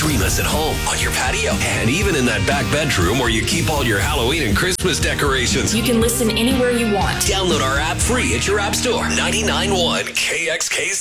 Stream us at home, on your patio, and even in that back bedroom where you keep all your Halloween and Christmas decorations. You can listen anywhere you want. Download our app free at your app store. 99.1 KXKZ.